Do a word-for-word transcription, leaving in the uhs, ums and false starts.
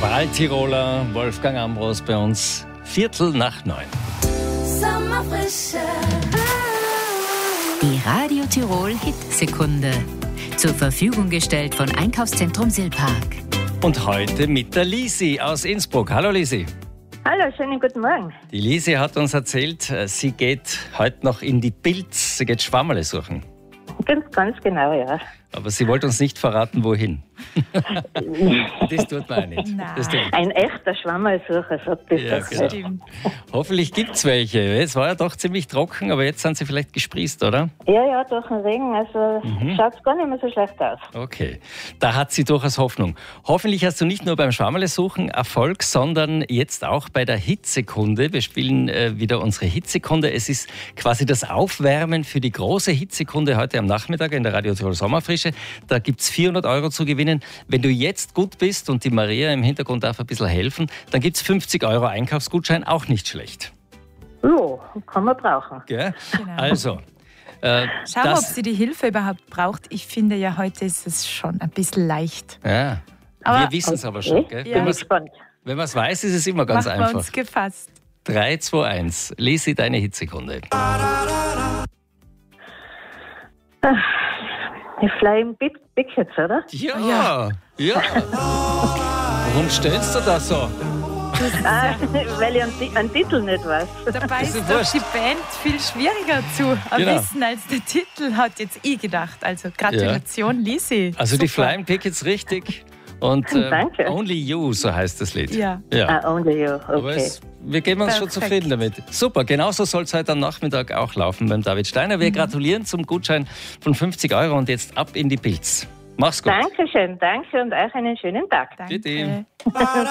Wahltiroler Wolfgang Ambros bei uns. Viertel nach neun. Sommerfrische. Die Radio Tirol Hitsekunde. Zur Verfügung gestellt von Einkaufszentrum Silpark. Und heute mit der Lisi aus Innsbruck. Hallo Lisi. Hallo, schönen guten Morgen. Die Lisi hat uns erzählt, sie geht heute noch in die Pilz. Sie geht Schwammerle suchen. Ganz, ganz genau, ja. Aber sie wollte uns nicht verraten, wohin. Das tut man auch nicht. Das tut Ein echter Schwammerlsucher, sagt das. Ja, das genau. Stimmt. Hoffentlich gibt es welche. Es war ja doch ziemlich trocken, aber jetzt sind sie vielleicht gesprießt, oder? Ja, ja, durch den Regen, also Mhm. schaut es gar nicht mehr so schlecht aus. Okay, da hat sie durchaus Hoffnung. Hoffentlich hast du nicht nur beim Schwammerle-Suchen Erfolg, sondern jetzt auch bei der Hitsekunde. Wir spielen äh, wieder unsere Hitsekunde. Es ist quasi das Aufwärmen für die große Hitsekunde heute am Nachmittag in der Radio Tirol Sommerfrische. Da gibt es vierhundert Euro zu gewinnen. Wenn du jetzt gut bist und die Maria im Hintergrund darf ein bisschen helfen, dann gibt es fünfzig Euro Einkaufsgutschein, auch nicht schlecht. Jo, kann man brauchen. Gell? Genau. Also, äh, Schauen wir, ob das, sie die Hilfe überhaupt braucht. Ich finde ja, heute ist es schon ein bisschen leicht. ja, Aber- wir wissen es aber schon. Gell? Ich Ja. Wenn bin man's- gespannt. wenn man es weiß, ist es immer ganz Machen wir einfach. uns gefasst. drei, zwei, eins. Lesi, deine Hitsekunde. Die Flying Big Tickets, oder? Ja, Ja. ja. Warum stellst du das so? Ah, weil ich einen, Ti- einen Titel nicht weiß. Dabei ist ist ja doch wurscht. die Band viel schwieriger zu Genau. erwissen als der Titel, hat jetzt ich gedacht. Also Gratulation, Lisi. Also die Super. Flying Pickets richtig. Und äh, Danke. Only You, so heißt das Lied. Ja. ja. Ah, only you, Aber okay. es, wir geben uns schon Perfekt. zufrieden damit. Super, genauso soll es heute am Nachmittag auch laufen beim David Steiner. Mhm. Wir gratulieren zum Gutschein von fünfzig Euro und jetzt ab in die Pilz. Mach's gut. Dankeschön, danke und euch einen schönen Tag. Danke. Bitte.